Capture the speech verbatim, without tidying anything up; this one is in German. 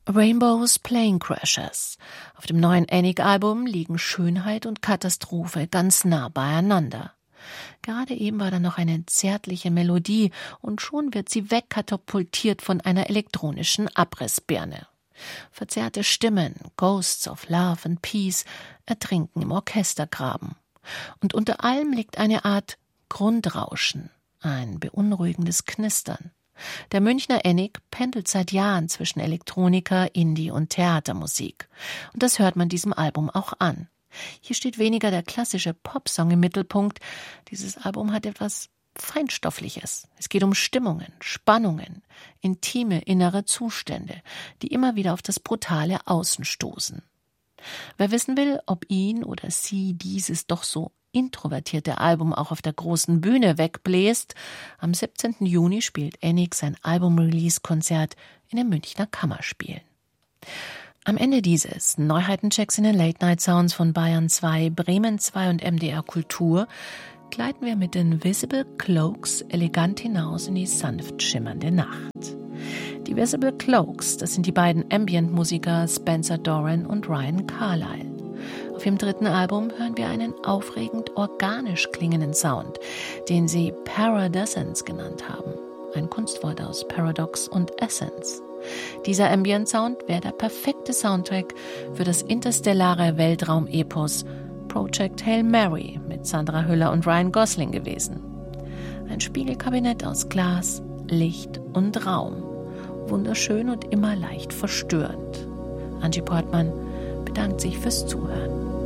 Rainbow's Plane Crashers. Auf dem neuen Anik-Album liegen Schönheit und Katastrophe ganz nah beieinander. Gerade eben war da noch eine zärtliche Melodie und schon wird sie wegkatapultiert von einer elektronischen Abrissbirne. Verzerrte Stimmen, Ghosts of Love and Peace, ertrinken im Orchestergraben. Und unter allem liegt eine Art Grundrauschen, ein beunruhigendes Knistern. Der Münchner Anik pendelt seit Jahren zwischen Elektronika, Indie und Theatermusik. Und das hört man diesem Album auch an. Hier steht weniger der klassische Popsong im Mittelpunkt. Dieses Album hat etwas Feinstoffliches. Es geht um Stimmungen, Spannungen, intime innere Zustände, die immer wieder auf das brutale Außen stoßen. Wer wissen will, ob ihn oder sie dieses doch so introvertierte Album auch auf der großen Bühne wegbläst, am siebzehnten Juni spielt Anik sein Album-Release-Konzert in den Münchner Kammerspielen. Am Ende dieses Neuheitenchecks in den Late-Night-Sounds von Bayern zwei, Bremen zwei und M D R Kultur gleiten wir mit den Visible Cloaks elegant hinaus in die sanft schimmernde Nacht. Die Visible Cloaks, das sind die beiden Ambient-Musiker Spencer Doran und Ryan Carlyle. Auf ihrem dritten Album hören wir einen aufregend organisch klingenden Sound, den sie Paradescence genannt haben. Ein Kunstwort aus Paradox und Essence. Dieser Ambient-Sound wäre der perfekte Soundtrack für das interstellare Weltraum-Epos Project Hail Mary mit Sandra Hüller und Ryan Gosling gewesen. Ein Spiegelkabinett aus Glas, Licht und Raum. Wunderschön und immer leicht verstörend. Angie Portmann bedankt sich fürs Zuhören.